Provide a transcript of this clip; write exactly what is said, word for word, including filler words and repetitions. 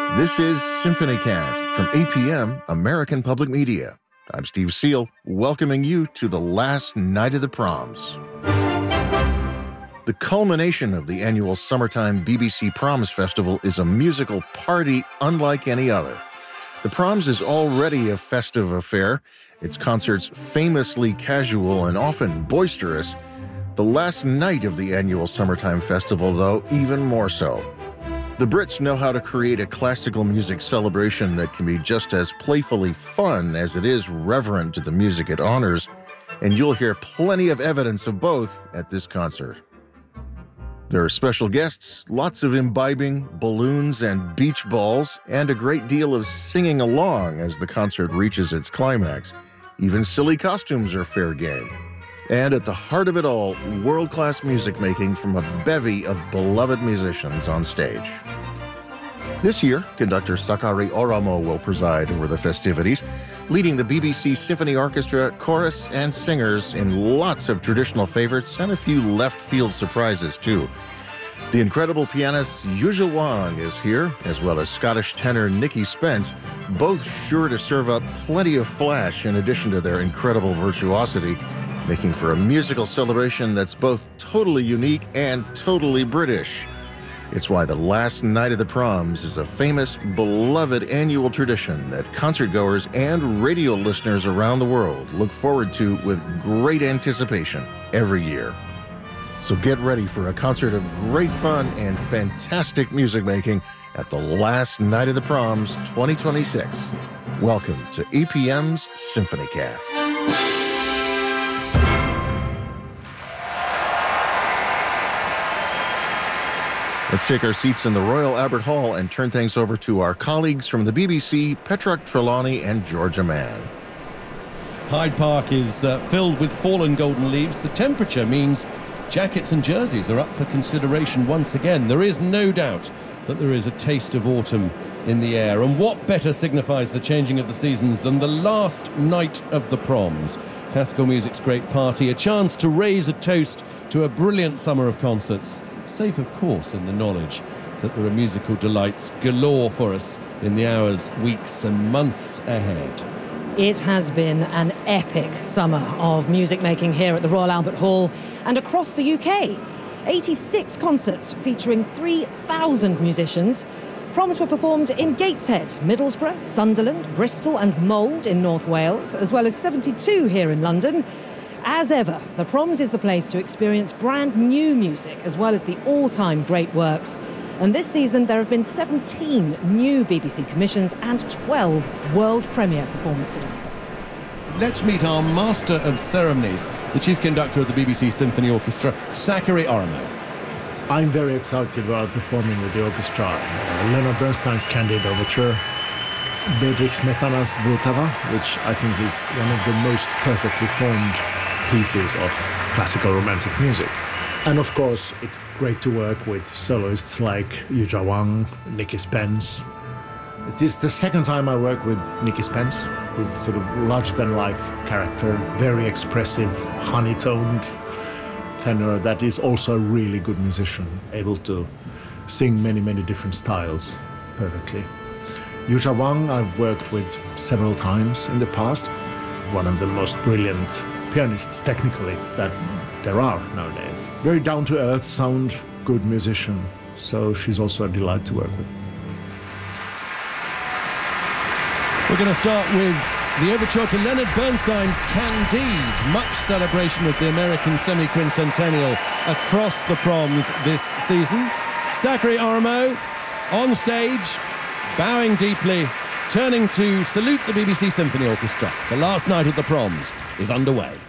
This is SymphonyCast from A P M, American Public Media. I'm Steve Seal, welcoming you to the last night of the proms. The culmination of the annual summertime B B C Proms Festival is a musical party unlike any other. The Proms is already a festive affair, its concerts famously casual and often boisterous. The last night of the annual summertime festival, though, even more so. The Brits know how to create a classical music celebration that can be just as playfully fun as it is reverent to the music it honors, and you'll hear plenty of evidence of both at this concert. There are special guests, lots of imbibing, balloons and beach balls, and a great deal of singing along as the concert reaches its climax. Even silly costumes are fair game. And at the heart of it all, world-class music making from a bevy of beloved musicians on stage. This year, conductor Sakari Oramo will preside over the festivities, leading the B B C Symphony Orchestra, chorus, and singers in lots of traditional favorites and a few left-field surprises, too. The incredible pianist Yuja Wang is here, as well as Scottish tenor Nicky Spence, both sure to serve up plenty of flash in addition to their incredible virtuosity, making for a musical celebration that's both totally unique and totally British. It's why the last night of the Proms is a famous, beloved annual tradition that concertgoers and radio listeners around the world look forward to with great anticipation every year. So get ready for a concert of great fun and fantastic music making at the last night of the Proms twenty twenty-six. Welcome to A P M's SymphonyCast. Let's take our seats in the Royal Albert Hall and turn things over to our colleagues from the B B C, Petra Trelawney and Georgia Mann. Hyde Park is uh, filled with fallen golden leaves. The temperature means jackets and jerseys are up for consideration once again. There is no doubt that there is a taste of autumn in the air. And what better signifies the changing of the seasons than the last night of the Proms? Classical music's great party, a chance to raise a toast to a brilliant summer of concerts, safe of course in the knowledge that there are musical delights galore for us in the hours, weeks and months ahead. It has been an epic summer of music making here at the Royal Albert Hall and across the U K. eighty-six concerts featuring three thousand musicians. Proms were performed in Gateshead, Middlesbrough, Sunderland, Bristol and Mold in North Wales, as well as seventy-two here in London. As ever, the Proms is the place to experience brand new music as well as the all-time great works. And this season there have been seventeen new B B C commissions and twelve world premiere performances. Let's meet our master of ceremonies, the chief conductor of the B B C Symphony Orchestra, Sakari Oramo. I'm very excited about performing with the orchestra. Uh, Leonard Bernstein's Candide Overture, Bedřich Smetana's Vltava, which I think is one of the most perfectly formed pieces of classical romantic music. And of course, it's great to work with soloists like Yuja Wang, Nicky Spence. It is the second time I work with Nicky Spence, who's sort of larger-than-life character, very expressive, honey-toned tenor that is also a really good musician, able to sing many, many different styles perfectly. Yuja Wang I've worked with several times in the past, one of the most brilliant pianists technically that there are nowadays. Very down-to-earth sound, good musician, so she's also a delight to work with. We're going to start with the overture to Leonard Bernstein's Candide, much celebration of the American semi-quincentennial across the Proms this season. Sakari Oramo on stage, bowing deeply, turning to salute the B B C Symphony Orchestra. The last night of the Proms is underway.